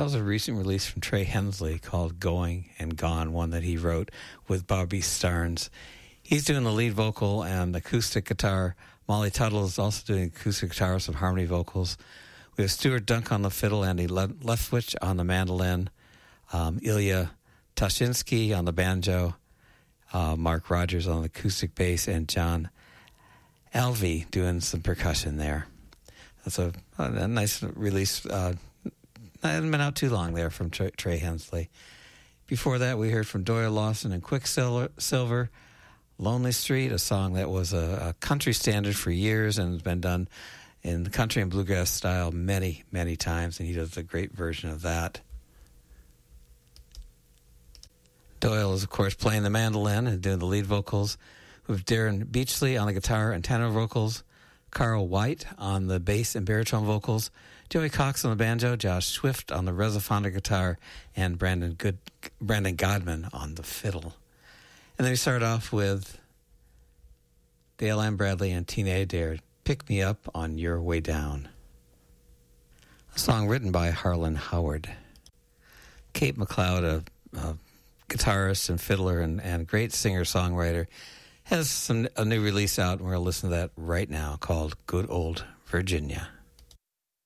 That was a recent release from Trey Hensley called Going and Gone, one that he wrote with Bobby Starnes. He's doing the lead vocal and acoustic guitar. Molly Tuttle is also doing acoustic guitar with some harmony vocals. We have Stuart Dunk on the fiddle, Andy Leftwich on the mandolin, Ilya Tashinsky on the banjo, Mark Rogers on the acoustic bass, and John Alvey doing some percussion there. That's a nice release. Hasn't been out too long there from Trey Hensley. Before that, we heard from Doyle Lawson and Quicksilver, Lonely Street, a song that was a country standard for years and has been done in the country and bluegrass style many, many times, and he does a great version of that. Doyle is, of course, playing the mandolin and doing the lead vocals, with Darren Beachley on the guitar and tenor vocals, Carl White on the bass and baritone vocals, Joey Cox on the banjo, Josh Swift on the Resofonda guitar, and Brandon Godman on the fiddle. And then we start off with Dale Ann Bradley and Tina Adair, Pick Me Up on Your Way Down. A song written by Harlan Howard. Kate McLeod, a guitarist and fiddler and great singer-songwriter, has a new release out, and we're going to listen to that right now, called Good Old Virginia.